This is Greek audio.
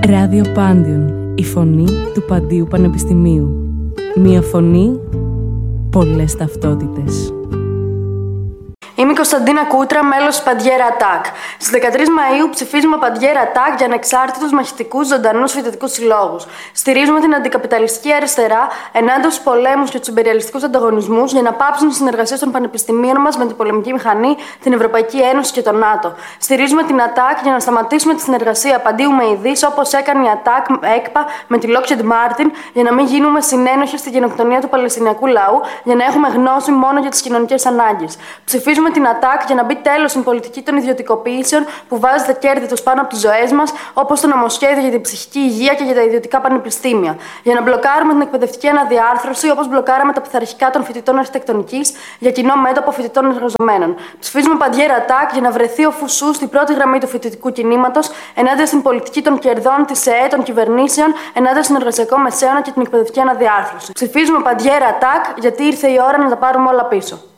Ράδιο Πάντιον, η φωνή του Παντίου Πανεπιστημίου. Μία φωνή, πολλές ταυτότητες. Είμαι η Κωνσταντίνα Κούτρα, μέλος της Παντιέρα ΑΤΑΚ. Στις 13 Μαΐου ψηφίζουμε Παντιέρα ΑΤΑΚ για ανεξάρτητους μαχητικούς ζωντανούς φοιτητικούς συλλόγους. Στηρίζουμε την αντικαπιταλιστική αριστερά ενάντια στους πολέμους και τους ιμπεριαλιστικούς ανταγωνισμούς για να πάψουν τις συνεργασίες των πανεπιστημίων μας με την πολεμική μηχανή, την Ευρωπαϊκή Ένωση και τον ΝΑΤΟ. Στηρίζουμε την ΑΤΑΚ για να σταματήσουμε τη συνεργασία Παντίου με ειδείς, όπως έκανε η ΑΤΑΚ ΕΚΠΑ με τη Lockheed Martin, για να μην γίνουμε συνένοχοι στη γενοκτονία του Παλαιστινιακού λαού, για να έχουμε γνώση μόνο για τις κοινωνικές ανάγκες. Ψηφίζουμε την ΑΤΑΚ για να μπει τέλος στην πολιτική των ιδιωτικοποιήσεων που βάζει τα κέρδη τους πάνω από τις ζωές μας, όπως το νομοσχέδιο για την ψυχική υγεία και για τα ιδιωτικά πανεπιστήμια. Για να μπλοκάρουμε την εκπαιδευτική αναδιάρθρωση, όπως μπλοκάραμε τα πειθαρχικά των φοιτητών αρχιτεκτονικής για κοινό μέτωπο φοιτητών εργαζομένων. Ψηφίζουμε Παντιέρα ΑΤΑΚ για να βρεθεί ο Φουσού στην πρώτη γραμμή του φοιτητικού κινήματος ενάντια στην πολιτική των κερδών, της ΕΕ, των κυβερνήσεων, ενάντια στον εργασιακό μεσαίωνα και την εκπαιδευτική αναδιάρθρωση. Ψηφίζουμε Παντιέρα ΑΤΑΚ γιατί ήρθε η ώρα να τα πάρουμε όλα πίσω.